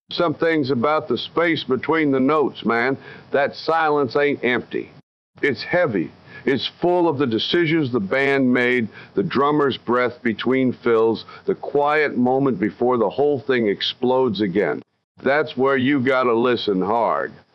Some things about the space between the notes, man. That silence ain't empty. It's heavy. It's full of the decisions the band made, the drummer's breath between fills, the quiet moment before the whole thing explodes again. That's where you gotta listen hard.